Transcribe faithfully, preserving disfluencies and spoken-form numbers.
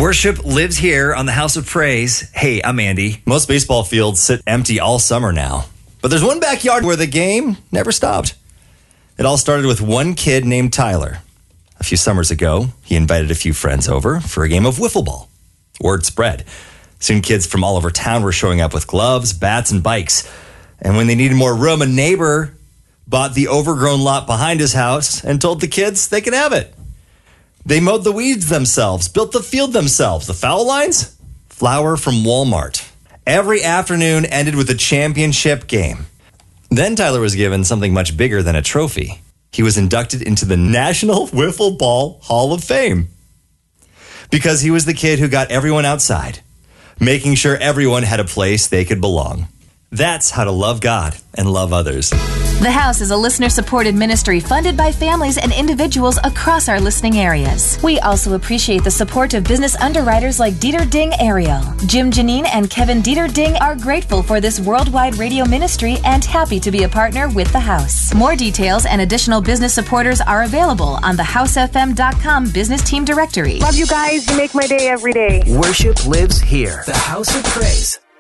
Worship lives here on the House of Praise. Hey, I'm Andy. Most baseball fields sit empty all summer now. But there's one backyard where the game never stopped. It all started with one kid named Tyler. A few summers ago, he invited a few friends over for a game of wiffle ball. Word spread. Soon kids from all over town were showing up with gloves, bats, and bikes. And when they needed more room, a neighbor bought the overgrown lot behind his house and told the kids they could have it. They mowed the weeds themselves, built the field themselves. The foul lines? Flour from Walmart. Every afternoon ended with a championship game. Then Tyler was given something much bigger than a trophy. He was inducted into the National Wiffle Ball Hall of Fame. Because he was the kid who got everyone outside, making sure everyone had a place they could belong. That's how to love God and love others. The House is a listener-supported ministry funded by families and individuals across our listening areas. We also appreciate the support of business underwriters like Dieter Ding Ariel. Jim Janine and Kevin Dieter Ding are grateful for this worldwide radio ministry and happy to be a partner with the House. More details and additional business supporters are available on the house f m dot com business team directory. Love you guys. You make my day every day. Worship lives here. The House of Praise.